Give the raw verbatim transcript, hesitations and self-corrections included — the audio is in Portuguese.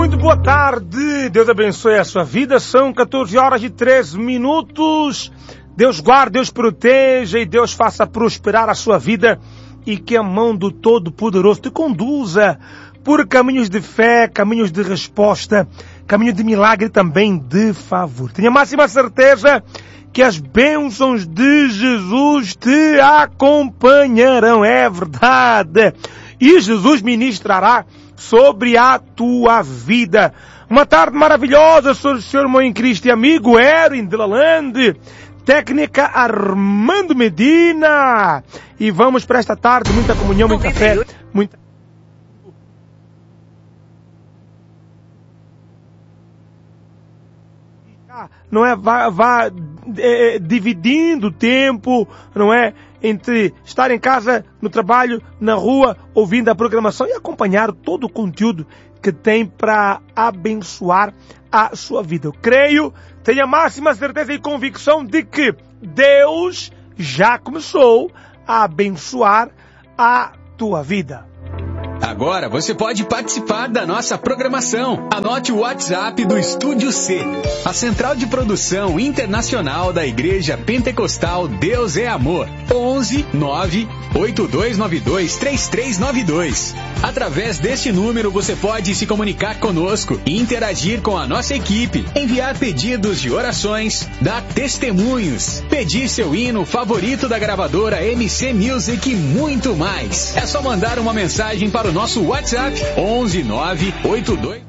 Muito boa tarde, Deus abençoe a sua vida, são catorze horas e treze minutos, Deus guarde, Deus proteja e Deus faça prosperar a sua vida e que a mão do Todo-Poderoso te conduza por caminhos de fé, caminhos de resposta, caminho de milagre e também de favor. Tenha máxima certeza que as bênçãos de Jesus te acompanharão, é verdade, e Jesus ministrará sobre a tua vida. Uma tarde maravilhosa, sou o senhor irmão em Cristo e amigo Erin de Lalande, técnica Armando Medina, e vamos para esta tarde, muita comunhão, muita fé, muita... não é, vá, vá é, dividindo o tempo, não é, entre estar em casa, no trabalho, na rua, ouvindo a programação e acompanhar todo o conteúdo que tem para abençoar a sua vida. Eu creio, tenho a máxima certeza e convicção de que Deus já começou a abençoar a tua vida. Agora você pode participar da nossa programação. Anote o WhatsApp do Estúdio C, a central de produção internacional da Igreja Pentecostal Deus é Amor. onze nove oito dois nove dois três três nove dois. Através deste número você pode se comunicar conosco, interagir com a nossa equipe, enviar pedidos de orações, dar testemunhos, pedir seu hino favorito da gravadora M C Music e muito mais. É só mandar uma mensagem para o nosso WhatsApp onze nove oito dois